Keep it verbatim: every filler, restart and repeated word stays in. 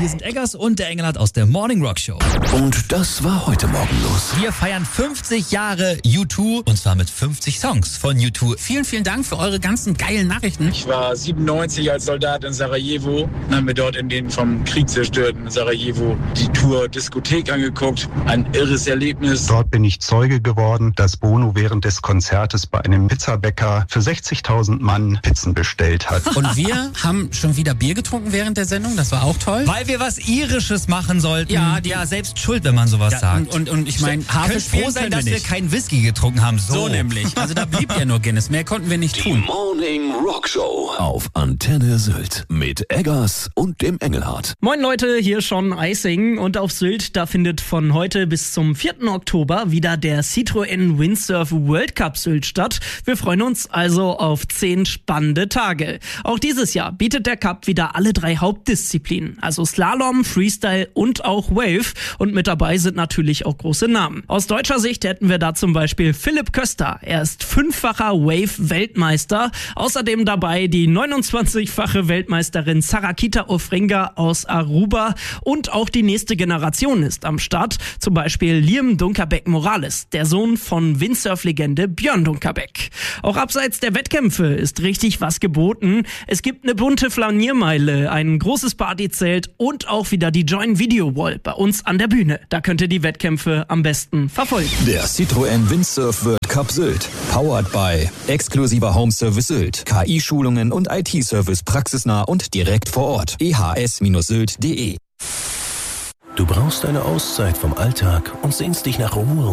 Hier sind Eggers und der Engelhardt aus der Morning Rock Show. Und das war heute Morgen los. Wir feiern fünfzig Jahre U zwei und zwar mit fünfzig Songs von U zwei. Vielen, vielen Dank für eure ganzen geilen Nachrichten. Ich war siebenundneunzig als Soldat in Sarajevo und haben mir dort in den vom Krieg zerstörten Sarajevo die Tour Diskothek angeguckt. Ein irres Erlebnis. Dort bin ich Zeuge geworden, dass Bono während des Konzertes bei einem Pizzabäcker für sechzigtausend Mann Pizzen bestellt hat. Und wir haben schon wieder Bier getrunken während der Sendung, das war auch toll. Weil wir was Irisches machen sollten. Ja, die, ja selbst schuld, wenn man sowas ja, sagt. Und, und, und ich meine, Hafe könnt froh sein, dass wir, wir keinen Whisky getrunken haben. So. so nämlich. Also da blieb ja nur Guinness. Mehr konnten wir nicht Die tun. Morning Rock Show auf Antenne Sylt mit Eggers und dem Engelhardt. Moin Leute, hier Sean Eising und auf Sylt, da findet von heute bis zum vierten Oktober wieder der Citroën Windsurf World Cup Sylt statt. Wir freuen uns also auf zehn spannende Tage. Auch dieses Jahr bietet der Cup wieder alle drei Hauptdisziplinen, also Slalom, Freestyle und auch Wave. Und mit dabei sind natürlich auch große Namen. Aus deutscher Sicht hätten wir da zum Beispiel Philipp Köster. Er ist fünffacher Wave-Weltmeister. Außerdem dabei die neunundzwanzigfache Weltmeisterin Sarakita Ofringa aus Aruba. Und auch die nächste Generation ist am Start. Zum Beispiel Liam Dunkerbeck-Morales, der Sohn von Windsurf-Legende Björn Dunkerbeck. Auch abseits der Wettkämpfe ist richtig was geboten. Es gibt eine bunte Flaniermeile, ein großes Partyzelt und auch wieder die Join Video Wall bei uns an der Bühne. Da könnt ihr die Wettkämpfe am besten verfolgen. Der Citroën Windsurf World Cup Sylt. Powered by exklusiver Home Service Sylt. K I-Schulungen und I T-Service praxisnah und direkt vor Ort. e h s sylt punkt d e. Du brauchst eine Auszeit vom Alltag und sehnst dich nach Ruhe